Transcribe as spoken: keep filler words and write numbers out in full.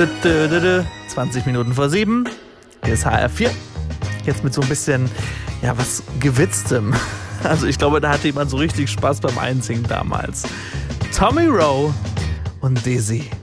zwanzig Minuten vor sieben. Hier ist H R vier. Jetzt mit so ein bisschen, ja, was Gewitztem. Also ich glaube, da hatte jemand so richtig Spaß beim Einsingen damals. Tommy Rowe und Dizzy.